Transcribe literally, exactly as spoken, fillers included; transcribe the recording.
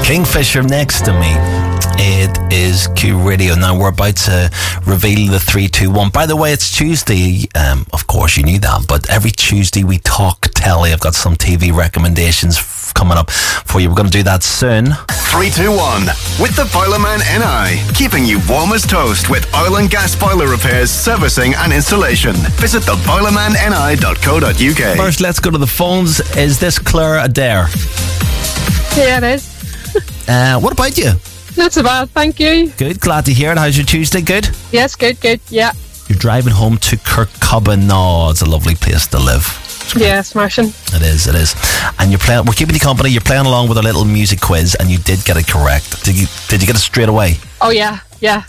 Kingfisher next to me. It is Q Radio. Now we're about to reveal the three two one. By the way, it's Tuesday. Um, of course you knew that, but every Tuesday we talk telly. I've got some T V recommendations f- coming up for you. We're going to do that soon. three two one with the Boilerman N I, keeping you warm as toast with oil and gas boiler repairs, servicing and installation. Visit the boilerman n i dot co dot u k. First, let's go to the phones. Is this Claire Adair? Yeah, it is. Uh, what about you? Not so bad, thank you. Good, glad to hear it. How's your Tuesday? Good? Yes, good, good, yeah. You're driving home to Kirkcudbright. No, it's a lovely place to live. Yeah, smashing. It is, it is. And you're playing, we're keeping you company. You're playing along with our little music quiz, and you did get it correct. Did you, did you get it straight away? Oh, yeah, yeah.